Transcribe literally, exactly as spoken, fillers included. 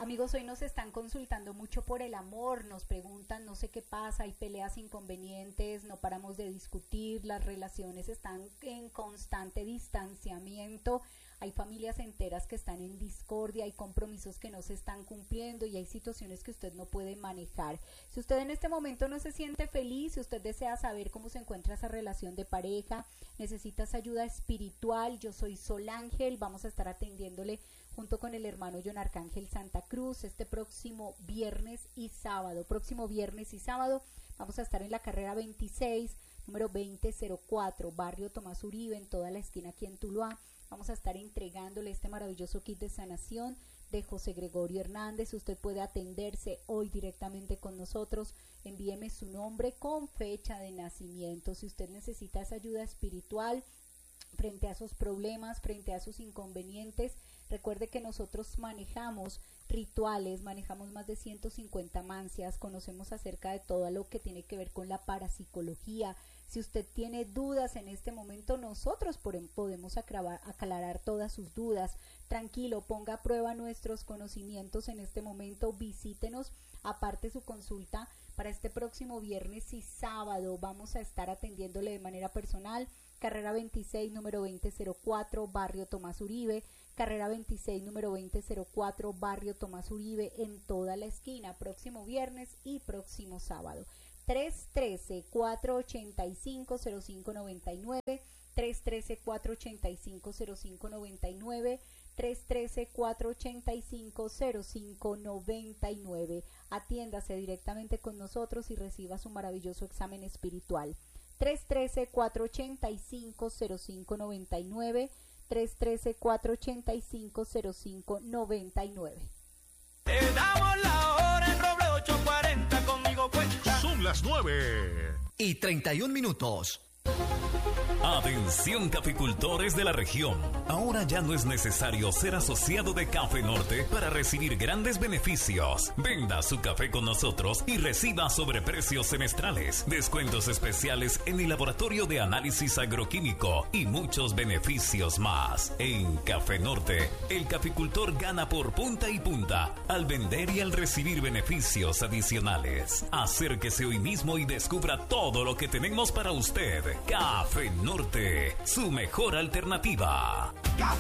Amigos, hoy nos están consultando mucho por el amor, nos preguntan, no sé qué pasa, hay peleas inconvenientes, no paramos de discutir, las relaciones están en constante distanciamiento, hay familias enteras que están en discordia, hay compromisos que no se están cumpliendo y hay situaciones que usted no puede manejar. Si usted en este momento no se siente feliz, si usted desea saber cómo se encuentra esa relación de pareja, necesitas ayuda espiritual, yo soy Sol Ángel, vamos a estar atendiéndole junto con el hermano John Arcángel Santa Cruz este próximo viernes y sábado. Próximo viernes y sábado vamos a estar en la carrera veintiséis, número veinte cero cuatro, barrio Tomás Uribe, en toda la esquina aquí en Tuluá. Vamos a estar entregándole este maravilloso kit de sanación de José Gregorio Hernández. Usted puede atenderse hoy directamente con nosotros. Envíeme su nombre con fecha de nacimiento. Si usted necesita esa ayuda espiritual frente a sus problemas, frente a sus inconvenientes, recuerde que nosotros manejamos rituales, manejamos más de ciento cincuenta mancias, conocemos acerca de todo lo que tiene que ver con la parapsicología. Si usted tiene dudas en este momento, nosotros podemos aclarar todas sus dudas. Tranquilo, ponga a prueba nuestros conocimientos en este momento, visítenos, aparte su consulta para este próximo viernes y sábado. Vamos a estar atendiéndole de manera personal. Carrera veintiséis, número veinte cero cuatro, barrio Tomás Uribe. Carrera veintiséis, número veinte cero cuatro, barrio Tomás Uribe, en toda la esquina, próximo viernes y próximo sábado. tres uno tres, cuatro ocho cinco, cero cinco nueve nueve, tres uno tres, cuatro ocho cinco, cero cinco nueve nueve, tres uno tres, cuatro ocho cinco, cero cinco nueve nueve. Atiéndase directamente con nosotros y reciba su maravilloso examen espiritual. tres uno tres, cuatro ocho cinco, cero cinco nueve nueve, tres uno tres, cuatro ocho cinco, cero cinco nueve nueve. Te damos la hora en Roble ochocientos cuarenta, conmigo cuenta. Son las nueve y treinta y un minutos. Atención caficultores de la región, ahora ya no es necesario ser asociado de Café Norte para recibir grandes beneficios. Venda su café con nosotros y reciba sobreprecios semestrales, descuentos especiales en el laboratorio de análisis agroquímico y muchos beneficios más. En Café Norte, el caficultor gana por punta y punta al vender y al recibir beneficios adicionales. Acérquese hoy mismo y descubra todo lo que tenemos para usted. Café Norte, su mejor alternativa. Café